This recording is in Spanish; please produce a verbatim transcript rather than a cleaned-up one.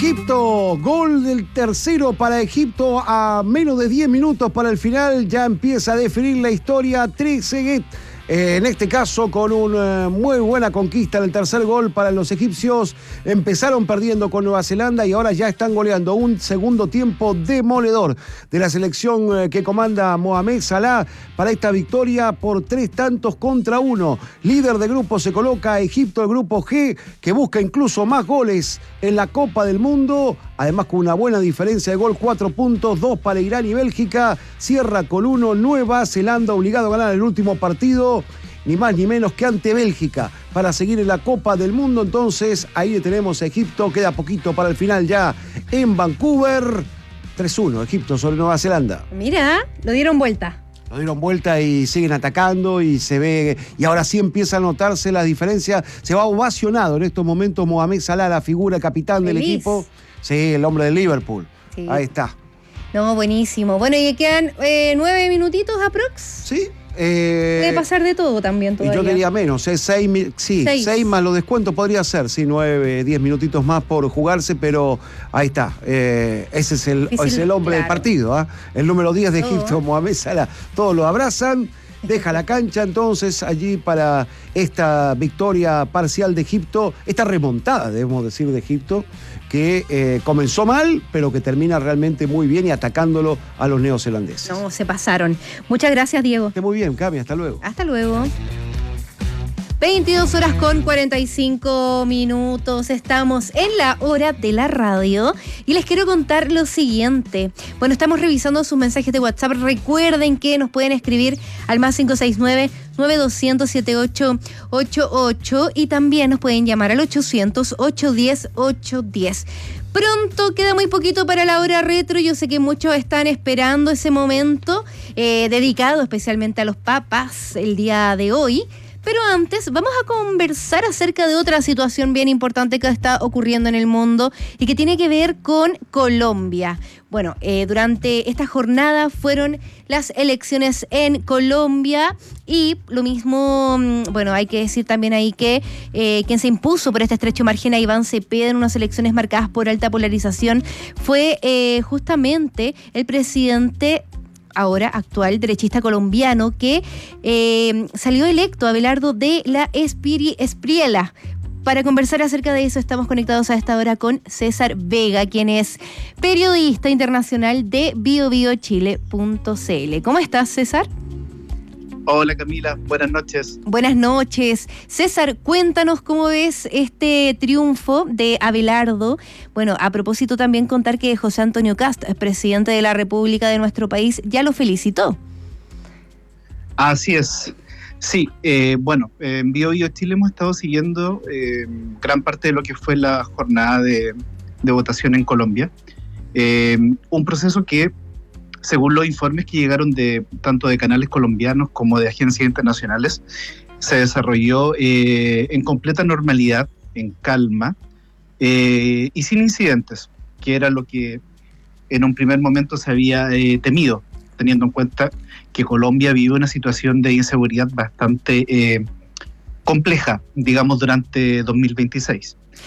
Egipto, gol del tercero para Egipto a menos de diez minutos para el final. Ya empieza a definir la historia. Trezeguet, eh, en este caso con una muy buena conquista en el tercer gol para los egipcios. Empezaron perdiendo con Nueva Zelanda y ahora ya están goleando. Un segundo tiempo demoledor de la selección eh, que comanda Mohamed Salah para esta victoria por tres tantos contra uno. Líder de grupo se coloca Egipto, el grupo G, que busca incluso más goles en la Copa del Mundo, además con una buena diferencia de gol, cuatro puntos, dos para Irán y Bélgica. Cierra con uno Nueva Zelanda, obligado a ganar el último partido, ni más ni menos que ante Bélgica, para seguir en la Copa del Mundo. Entonces ahí tenemos a Egipto, queda poquito para el final ya en Vancouver. tres uno Egipto sobre Nueva Zelanda. Mira, lo dieron vuelta. Lo dieron vuelta y siguen atacando y se ve, y ahora sí empieza a notarse la diferencia. Se va ovacionado en estos momentos Mohamed Salah, la figura capitán Feliz. del equipo. Sí, el hombre del Liverpool. Sí. Ahí está. No, buenísimo. Bueno, y quedan eh, nueve minutitos aprox. Sí. Eh, Puede pasar de todo también y todavía. yo diría menos, ¿eh? seis, sí, Seis. seis más los descuentos podría ser, sí, nueve, diez minutitos más por jugarse, pero ahí está. Eh, ese es el, Difícil, es el hombre claro. del partido, ¿eh? El número diez de Todo. Egipto, Mohamed Salah. Todos lo abrazan. Deja la cancha entonces allí para esta victoria parcial de Egipto, esta remontada, debemos decir, de Egipto, que eh, comenzó mal, pero que termina realmente muy bien y atacándolo a los neozelandeses. No, se pasaron. Muchas gracias, Diego. Esté muy bien, Cami, hasta luego. Hasta luego. veintidós horas con cuarenta y cinco minutos. Estamos en la hora de la radio y les quiero contar lo siguiente. Bueno, estamos revisando sus mensajes de WhatsApp. Recuerden que nos pueden escribir al más cinco seis nueve, nueve dos cero cero, siete ocho ocho ocho y también nos pueden llamar al ochocientos, ochocientos diez, ochocientos diez. Pronto, queda muy poquito para la hora retro. Yo sé que muchos están esperando ese momento eh, dedicado especialmente a los papás el día de hoy. Pero antes vamos a conversar acerca de otra situación bien importante que está ocurriendo en el mundo y que tiene que ver con Colombia. Bueno, eh, durante esta jornada fueron las elecciones en Colombia y lo mismo, bueno, hay que decir también ahí que eh, quien se impuso por este estrecho margen a Iván Cepeda en unas elecciones marcadas por alta polarización fue eh, justamente el presidente ahora actual derechista colombiano que eh, salió electo, Abelardo de la Espiri, Espriella. Para conversar acerca de eso estamos conectados a esta hora con César Vega, quien es periodista internacional de bio bio chile punto c l. ¿Cómo estás, César? Hola Camila, buenas noches. Buenas noches. César, cuéntanos cómo ves este triunfo de Abelardo. Bueno, a propósito también contar que José Antonio Kast, presidente de la República de nuestro país, ya lo felicitó. Así es. Sí, eh, bueno, en Bio Bio Chile hemos estado siguiendo eh, gran parte de lo que fue la jornada de, de votación en Colombia. Eh, un proceso que, según los informes que llegaron de tanto de canales colombianos como de agencias internacionales, se desarrolló eh, en completa normalidad, en calma eh, y sin incidentes, que era lo que en un primer momento se había eh, temido, teniendo en cuenta que Colombia vive una situación de inseguridad bastante eh, compleja, digamos, durante dos mil veintiséis.